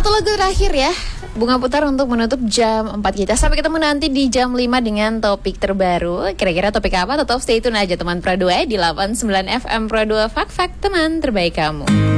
Satu lagu terakhir ya, Bunga Putar untuk menutup jam 4 kita. Sampai ketemu nanti di jam 5 dengan topik terbaru. Kira-kira topik apa? Tetap stay tune aja teman Pro 2 di 89 FM Pro 2. Fak teman terbaik kamu.